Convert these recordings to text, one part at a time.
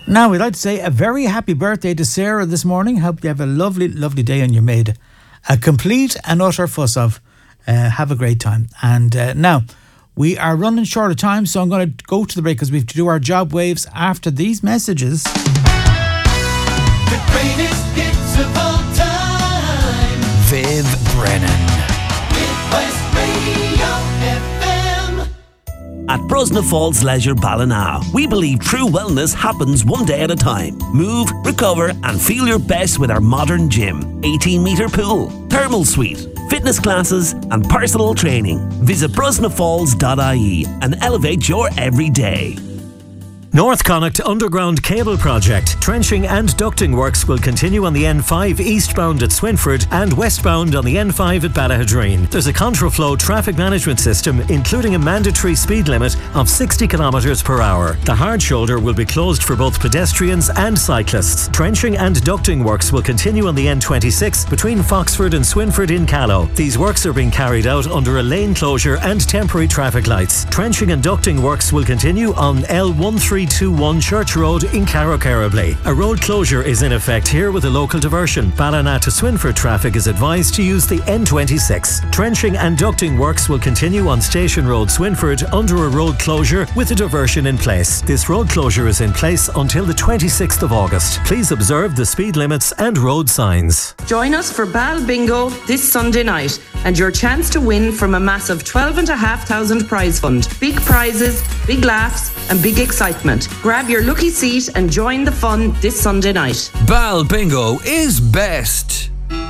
Now, we'd like to say a very happy birthday to Sarah this morning. Hope you have a lovely, lovely day and you're made a complete and utter fuss of. Have a great time. And now, we are running short of time, so I'm going to go to the break because we have to do our job waves after these messages. The greatest hits of all time. Viv Brennan. With West Radio FM. At Brosna Falls Leisure Ballina, we believe true wellness happens one day at a time. Move, recover and feel your best with our modern gym, 18-metre pool, thermal suite, fitness classes and personal training. Visit brosnafalls.ie and elevate your everyday. North Connacht Underground Cable Project. Trenching and ducting works will continue on the N5 eastbound at Swinford and westbound on the N5 at Ballahadreen. There's a contraflow traffic management system, including a mandatory speed limit of 60 km per hour. The hard shoulder will be closed for both pedestrians and cyclists. Trenching and ducting works will continue on the N26 between Foxford and Swinford in Callow. These works are being carried out under a lane closure and temporary traffic lights. Trenching and ducting works will continue on L1321 Church Road in Carrowcarrowbley. A road closure is in effect here with a local diversion. Ballina to Swinford traffic is advised to use the N26. Trenching and ducting works will continue on Station Road, Swinford, under a road closure with a diversion in place. This road closure is in place until the 26th of August. Please observe the speed limits and road signs. Join us for Bal Bingo this Sunday night and your chance to win from a massive 12,500 prize fund. Big prizes, big laughs and big excitement. Grab your lucky seat and join the fun this Sunday night. Bal Bingo is best.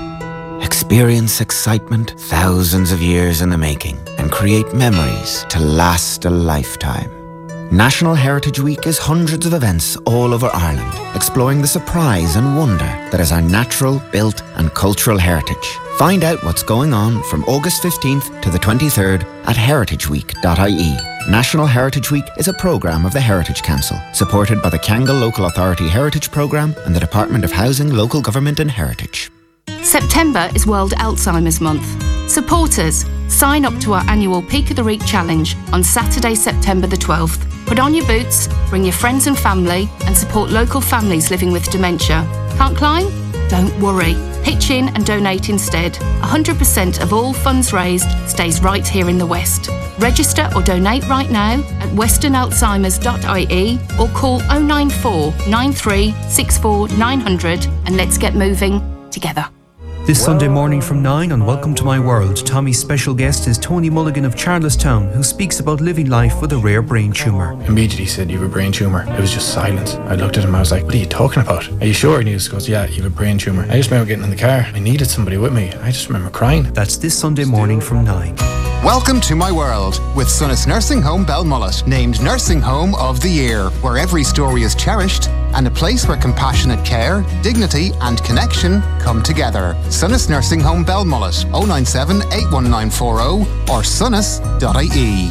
Experience excitement thousands of years in the making and create memories to last a lifetime. National Heritage Week is hundreds of events all over Ireland, exploring the surprise and wonder that is our natural, built and cultural heritage. Find out what's going on from August 15th to the 23rd at heritageweek.ie. National Heritage Week is a programme of the Heritage Council, supported by the Kangal Local Authority Heritage Programme and the Department of Housing, Local Government and Heritage. September is World Alzheimer's Month. Support us. Sign up to our annual Peak of the Week challenge on Saturday, September the 12th. Put on your boots, bring your friends and family and support local families living with dementia. Can't climb? Don't worry. Pitch in and donate instead. 100% of all funds raised stays right here in the West. Register or donate right now at westernalzheimers.ie or call 094 93 64 900 and let's get moving together. This Sunday morning from 9 on Welcome to My World, Tommy's special guest is Tony Mulligan of Charlestown, who speaks about living life with a rare brain tumour. Immediately he said, "You have a brain tumour." It was just silence. I looked at him, I was like, "What are you talking about? Are you sure?" And he just goes, "Yeah, you have a brain tumour." I just remember getting in the car. I needed somebody with me. I just remember crying. That's this Sunday morning from 9. Welcome to My World with Sunnis Nursing Home Belmullet, named Nursing Home of the Year, where every story is cherished and a place where compassionate care, dignity and connection come together. Sunnis Nursing Home Belmullet, 097 81940 or sunnis.ie.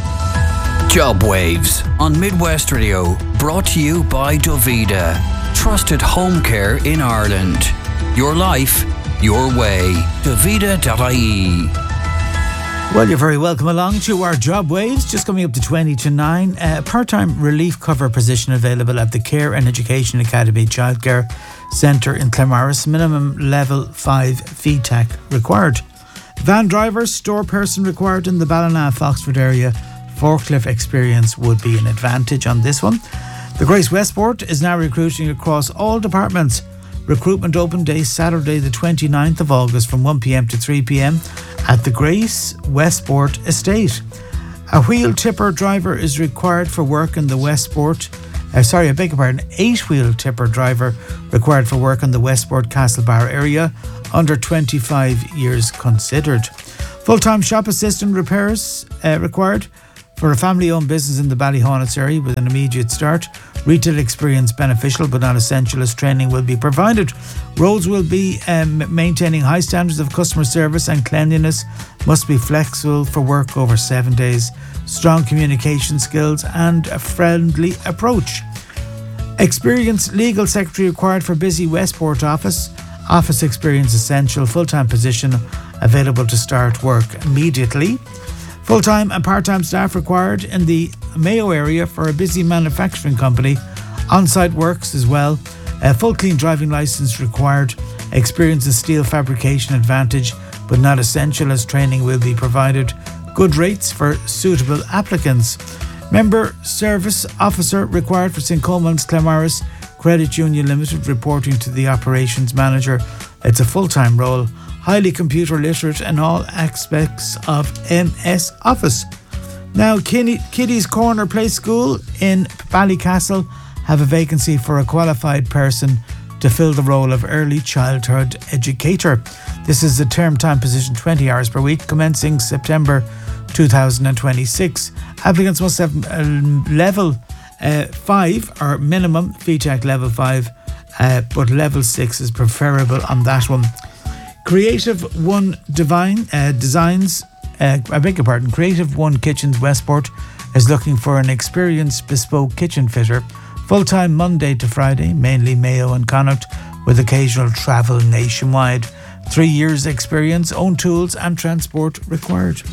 Job Waves on Midwest Radio, brought to you by Dovida. Trusted home care in Ireland. Your life, your way. Dovida.ie. Well, you're very welcome along to our job waves, just coming up to 20 to 9. A part-time relief cover position available at the Care and Education Academy Childcare Centre in Claremorris. Minimum level 5 FETAC required. Van driver, store person required in the Ballina, Foxford area. Forklift experience would be an advantage on this one. The Grace Westport is now recruiting across all departments. Recruitment open day Saturday the 29th of August from 1pm to 3pm at the Grace Westport Estate. A wheel tipper driver is required for work in the Westport. 8-wheel tipper driver required for work in the Westport Castlebar area, under 25 years considered. Full-time shop assistant repairs required for a family-owned business in the Ballyhonets area with an immediate start. Retail experience beneficial but not essential, as training will be provided. Roles will be maintaining high standards of customer service and cleanliness, must be flexible for work over 7 days, strong communication skills and a friendly approach. Experienced legal secretary required for busy Westport office. Office experience essential, full-time position available to start work immediately. Full-time and part-time staff required in the Mayo area for a busy manufacturing company. On-site works as well. A full clean driving licence required. Experience in steel fabrication advantage, but not essential, as training will be provided. Good rates for suitable applicants. Member service officer required for St. Coleman's Claremorris Credit Union Limited, reporting to the operations manager. It's a full-time role. Highly computer literate in all aspects of MS Office. Now, Kiddies Corner Play School in Ballycastle have a vacancy for a qualified person to fill the role of early childhood educator. This is a term time position, 20 hours per week, commencing September 2026. Applicants must have level 5 or minimum VTech level 5, but level 6 is preferable on that one. Creative One Designs, Creative One Kitchens Westport is looking for an experienced bespoke kitchen fitter, full-time Monday to Friday, mainly Mayo and Connacht, with occasional travel nationwide. 3 years experience, own tools and transport required.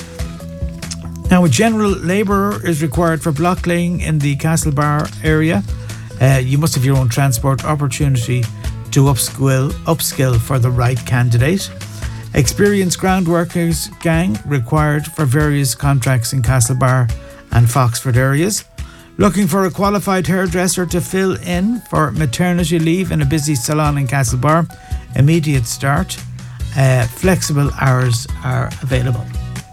Now, a general labourer is required for block laying in the Castlebar area. You must have your own transport. Opportunity to upskill for the right candidate. Experienced ground workers gang required for various contracts in Castlebar and Foxford areas. Looking for a qualified hairdresser to fill in for maternity leave in a busy salon in Castlebar. Immediate start. Flexible hours are available.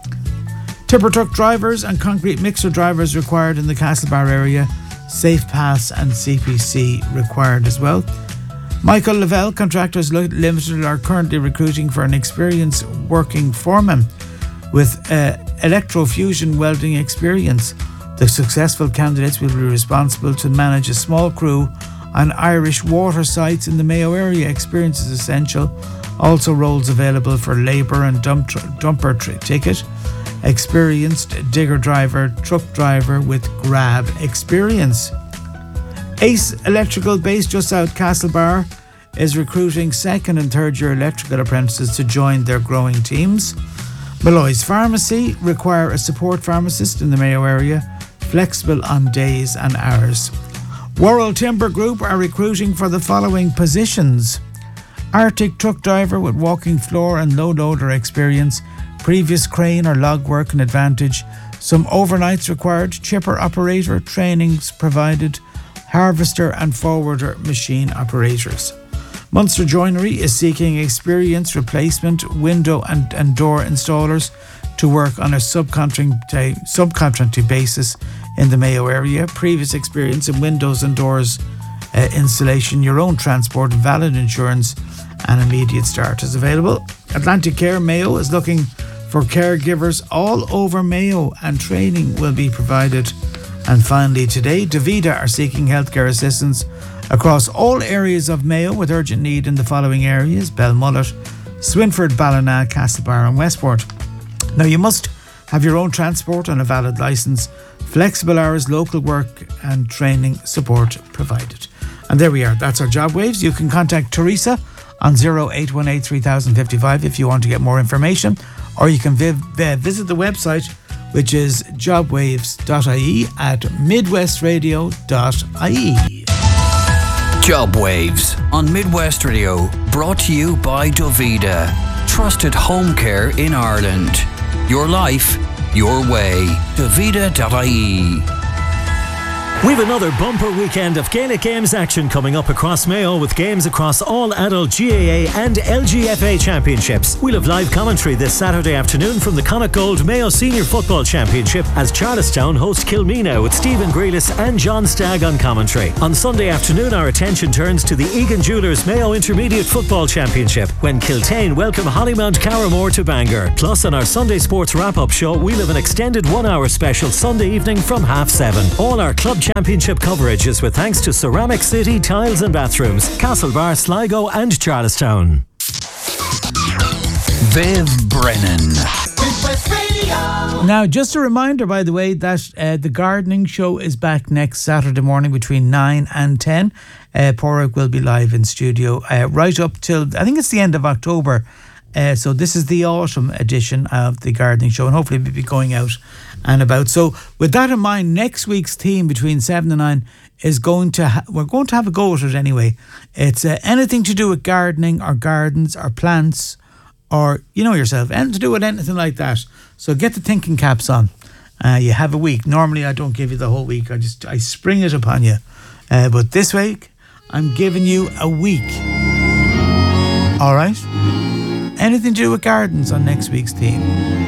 Tipper truck drivers and concrete mixer drivers required in the Castlebar area. Safe Pass and CPC required as well. Michael Lavelle Contractors Limited are currently recruiting for an experienced working foreman with electrofusion welding experience. The successful candidates will be responsible to manage a small crew on Irish water sites in the Mayo area. Experience is essential. Also roles available for labour and dumper ticket. Experienced digger driver, truck driver with grab experience. Ace Electrical, based just out Castlebar, is recruiting second and third year electrical apprentices to join their growing teams. Malloy's Pharmacy require a support pharmacist in the Mayo area, flexible on days and hours. Worrell Timber Group are recruiting for the following positions: Arctic truck driver with walking floor and low loader experience, previous crane or log work an advantage, some overnights required, chipper operator, trainings provided, harvester and forwarder machine operators. Munster Joinery is seeking experienced replacement window and door installers to work on a subcontracting basis in the Mayo area. Previous experience in windows and doors installation, your own transport, valid insurance and immediate start is available. Atlantic Care Mayo is looking for caregivers all over Mayo and training will be provided. And finally today, Davida are seeking healthcare assistance across all areas of Mayo with urgent need in the following areas: Belmullet, Swinford, Ballina, Castlebar and Westport. Now, you must have your own transport and a valid licence. Flexible hours, local work and training support provided. And there we are. That's our job waves. You can contact Teresa on 0818 3055 if you want to get more information, or you can visit the website, which is jobwaves.ie at midwestradio.ie. Job Waves on Midwest Radio, brought to you by Dovida, trusted home care in Ireland. Your life, your way. Dovida.ie. We've another bumper weekend of Gaelic Games action coming up across Mayo, with games across all adult GAA and LGFA championships. We'll have live commentary this Saturday afternoon from the Connacht Gold Mayo Senior Football Championship as Charlestown host Kilmina, with Stephen Grealis and John Stagg on commentary. On Sunday afternoon, our attention turns to the Egan Jewellers Mayo Intermediate Football Championship when Kiltane welcome Hollymount Carramore to Bangor. Plus, on our Sunday Sports Wrap-Up show, we'll have an extended 1 hour special Sunday evening from 7:30. All our club championship coverage is with thanks to Ceramic City Tiles and Bathrooms, Castlebar, Sligo and Charlestown. Viv Brennan. Midwest Radio. Now, just a reminder, by the way, that the gardening show is back next Saturday morning between 9 and 10. Porrick will be live in studio right up till, I think it's the end of October. So this is the autumn edition of the gardening show, and hopefully we'll be going out and about. So with that in mind, next week's theme between 7 and 9 is we're going to have a go at it anyway. It's anything to do with gardening or gardens or plants or, you know yourself, anything to do with anything like that. So get the thinking caps on. You have a week. Normally I don't give you the whole week. I spring it upon you. But this week I'm giving you a week. All right? Anything to do with gardens on next week's theme.